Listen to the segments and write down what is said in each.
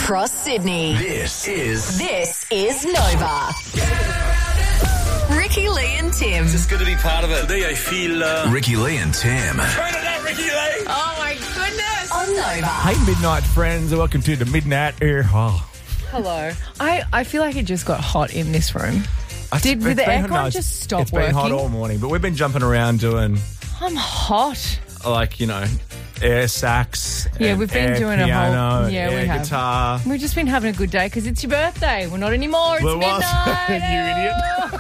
across Sydney. This is Nova. Ricky Lee and Tim. It's good to be part of it. Today I feel... Ricky Lee and Tim. Turn it up, Ricky Lee! Oh, my goodness. On Nova. Hey, Midnight friends. Welcome to the Midnight Air. Oh. Hello. I feel like it just got hot in this room. Did the aircon just stop It's working? been hot all morning, but we've been jumping around doing, I'm hot. like, air sax. Yeah, and we've been air doing a piano, whole... Yeah, air we have. guitar. We've just been having a good day because it's your birthday. Well, not anymore. It's Well, it was. midnight. You idiot.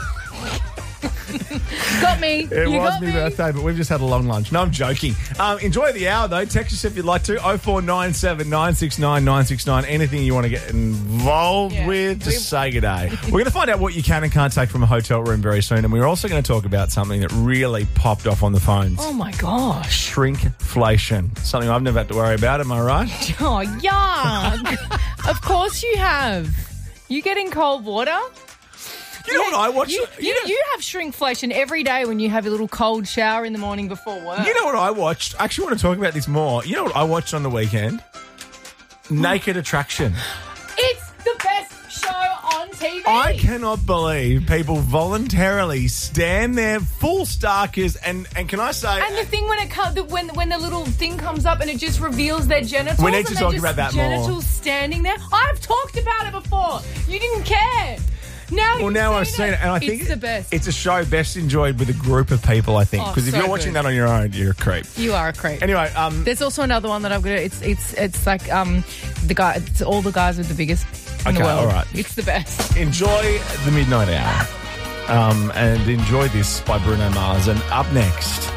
Got me. It You was got my me. birthday, but we've just had a long lunch. No, I'm joking. Enjoy the hour, though. Text us if you'd like to. 0497 969 969. Anything you want to get involved Yeah. with, just say good day. We're going to find out what you can and can't take from a hotel room very soon. And we're also going to talk about something that really popped off on the phones. Oh, my gosh. Shrinkflation. Something I've never had to worry about. Am I right? Oh, yuck. Of course you have. You get in cold water? You know what I watched? You have shrinkflation every day when you have a little cold shower in the morning before work. You know what I watched? I actually want to talk about this more. You know what I watched on the weekend? Naked Attraction. It's the best show on TV. I cannot believe people voluntarily stand there full starkers and can I say... And the thing when it comes, when the little thing comes up and it just reveals their genitals. We need to and talk they're about just that more. genitals standing there. I've talked about it before. You didn't care. Now I've seen it, and I think it's the best. It's a show best enjoyed with a group of people, I think. Oh, Because if so you're watching good. that on your own, you're a creep. You are a creep. Anyway, There's also another one that I've got. It's like the guy. It's all the guys with the biggest in the Okay, world. all right. It's the best. enjoy the midnight hour. And enjoy this by Bruno Mars. And up next,